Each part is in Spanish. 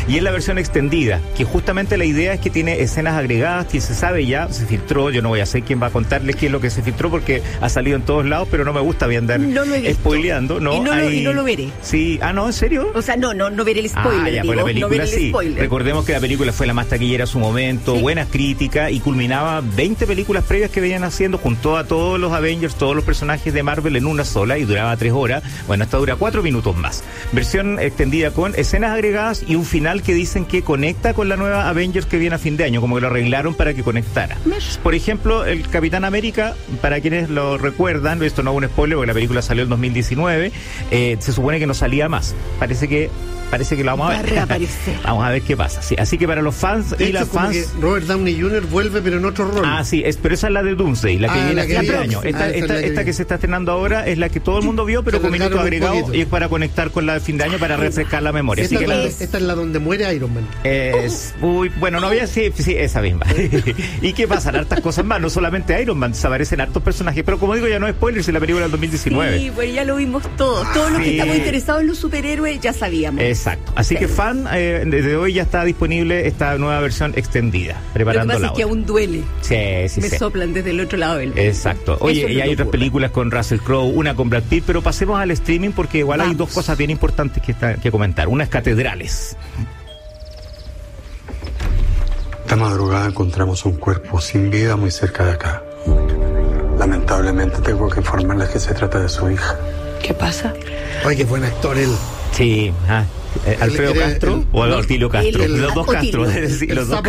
Y es la versión extendida, que justamente la idea es que tiene escenas agregadas, que se sabe ya, se filtró, yo no voy a ser quien va a contarles qué es lo que se filtró porque ha salido en todos lados, pero no me gusta bien andar spoileando, ¿no? Y no lo veré. Sí, ¿no? ¿En serio? O sea, no veré el spoiler. Pues la película sí. Recordemos que la película fue la más taquillera a su momento, buenas críticas, y culminaba 20 películas previas que venían haciendo, juntó a todos los Avengers, todos los personajes de Marvel en una sola, y duraba 3 horas. Bueno, esta dura 4 minutos más. Versión extendida con escenas agregadas y un final que dicen que conecta con la nueva Avengers que viene a fin de año, como que lo arreglaron para que conectara. Por ejemplo, el Capitán América, para quienes lo recuerdan, esto no es un spoiler porque la película salió en 2019, se supone que no salía más. Parece que lo vamos a ver. Reaparecer. Vamos a ver qué pasa. Sí, así que para los fans de y las fans. Que Robert Downey Jr. vuelve, pero en otro rol. Sí, pero esa es la de Doomsday, la que viene a fin de año. Esta que se está estrenando ahora es la que todo el mundo vio, pero con minutos agregados, y es para conectar con la de fin de año para refrescar la memoria. Esta es la donde muere Iron Man. Bueno, no había, sí, esa misma. ¿Y qué pasan? Hartas cosas más, no solamente Iron Man, desaparecen hartos personajes, pero como digo, ya no es spoiler, si la película del 2019. Sí, pues ya lo vimos todos. Todos los que estamos interesados en los superhéroes ya sabíamos. Exacto. Así que fan, desde hoy ya está disponible esta nueva versión extendida, preparándola. Lo que pasa es que aún duele. Sí. Me soplan desde el otro lado del Exacto. Oye, y hay otras películas con Russell Crowe, una con Brad Pitt, pero pasemos al streaming porque igual hay dos cosas bien importantes que comentar. Una es Catedrales. Esta madrugada encontramos un cuerpo sin vida muy cerca de acá. Lamentablemente tengo que informarles que se trata de su hija. ¿Qué pasa? Ay, qué buen actor él. Sí, Alfredo Castro o Otilio Castro, los dos Castro, los dos.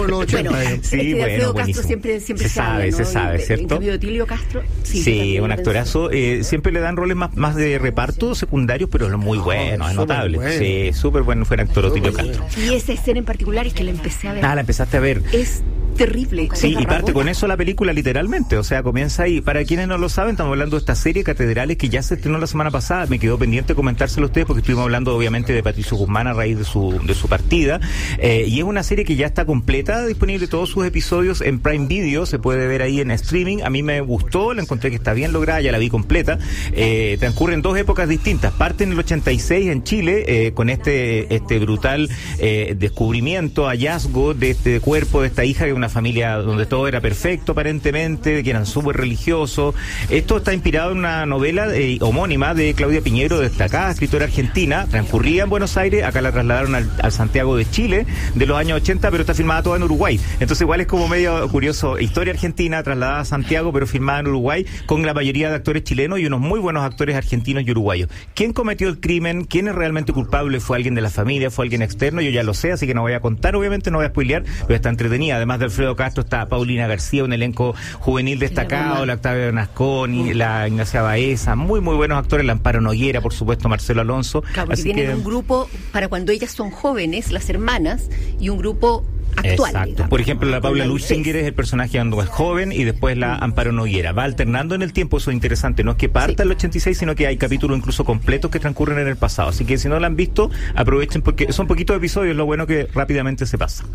Alfredo Castro siempre se sabe, ¿cierto? En cambio de Otilio Castro, sí, un actorazo. Siempre le dan roles más de reparto, secundarios, pero muy buenos, es notable. Bueno. Sí, súper bueno fue el actor Otilio Castro. Y esa escena en particular es que la empecé a ver. La empezaste a ver. Es terrible. Sí, y parte con eso la película literalmente, o sea, comienza ahí. Para quienes no lo saben, estamos hablando de esta serie Catedrales que ya se estrenó la semana pasada. Me quedó pendiente comentárselo a ustedes porque estuvimos hablando obviamente de Patricio Guzmán a raíz de su partida, y es una serie que ya está completa, disponible todos sus episodios en Prime Video, se puede ver ahí en streaming. A mí me gustó, la encontré que está bien lograda, ya la vi completa. Transcurre en 2 épocas distintas. Parte en el 86 en Chile, con este brutal descubrimiento, hallazgo de este cuerpo de esta hija de una familia donde todo era perfecto aparentemente, que eran súper religiosos. Esto está inspirado en una novela homónima de Claudia Piñero, destacada escritora argentina. Transcurría en Buenos Aires, acá la trasladaron al Santiago de Chile de los años 80, pero está filmada toda en Uruguay. Entonces igual es como medio curioso, historia argentina trasladada a Santiago, pero filmada en Uruguay, con la mayoría de actores chilenos y unos muy buenos actores argentinos y uruguayos. ¿Quién cometió el crimen? ¿Quién es realmente culpable? ¿Fue alguien de la familia? ¿Fue alguien externo? Yo ya lo sé, así que no voy a contar, obviamente no voy a spoilear, pero está entretenida. Además de Alfredo Castro está Paulina García, un elenco juvenil destacado, la Octavia Nasconi, la Ignacia Baeza, muy buenos actores, la Amparo Noguera, por supuesto, Marcelo Alonso. Claro, porque tienen un grupo para cuando ellas son jóvenes, las hermanas, y un grupo actual. Exacto. Digamos. Por ejemplo, la Paula Luchinger es el personaje cuando es joven y después la Amparo Noguera. Va alternando en el tiempo, eso es interesante. No es que parta el 86, sino que hay capítulos incluso completos que transcurren en el pasado. Así que si no la han visto, aprovechen porque son poquitos episodios, lo bueno que rápidamente se pasa.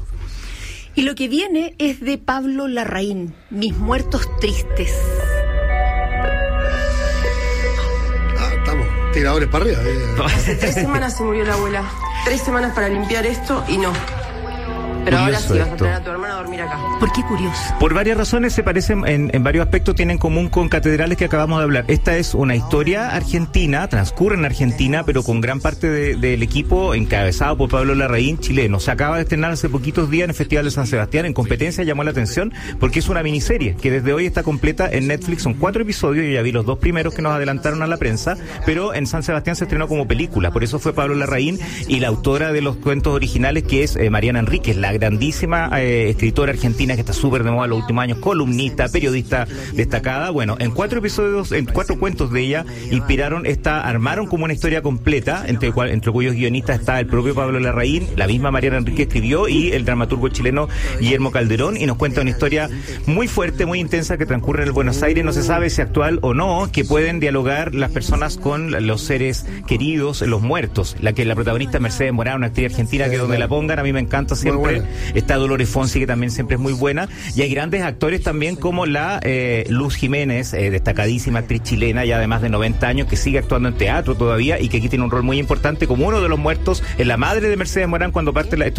Y lo que viene es de Pablo Larraín, Mis muertos tristes. Estamos tiradores para arriba. Hace 3 semanas se murió la abuela. 3 semanas para limpiar esto y no. Pero curioso, ahora sí vas esto. a traer a tu hermana a dormir acá. ¿Por qué curioso? Por varias razones, se parecen en varios aspectos, tienen en común con Catedrales que acabamos de hablar. Esta es una historia argentina, transcurre en Argentina, pero con gran parte del equipo encabezado por Pablo Larraín, chileno. Se acaba de estrenar hace poquitos días en el Festival de San Sebastián, en competencia, llamó la atención porque es una miniserie que desde hoy está completa en Netflix. Son 4 episodios, yo ya vi los 2 primeros que nos adelantaron a la prensa, pero en San Sebastián se estrenó como película, por eso fue Pablo Larraín y la autora de los cuentos originales, que es Mariana Enríquez, la grandísima escritora argentina que está súper de moda en los últimos años, columnista, periodista destacada. Bueno, en 4 episodios, en 4 cuentos de ella, armaron como una historia completa, entre cuyos guionistas está el propio Pablo Larraín, la misma Mariana Enríquez escribió, y el dramaturgo chileno Guillermo Calderón, y nos cuenta una historia muy fuerte, muy intensa, que transcurre en el Buenos Aires, no se sabe si actual o no, que pueden dialogar las personas con los seres queridos, los muertos. La protagonista es Mercedes Morán, una actriz argentina que donde la pongan, a mí me encanta siempre. Está Dolores Fonsi, que también siempre es muy buena, y hay grandes actores también como la Luz Jiménez, destacadísima actriz chilena, ya de más de 90 años, que sigue actuando en teatro todavía y que aquí tiene un rol muy importante como uno de los muertos, es la madre de Mercedes Morán cuando parte la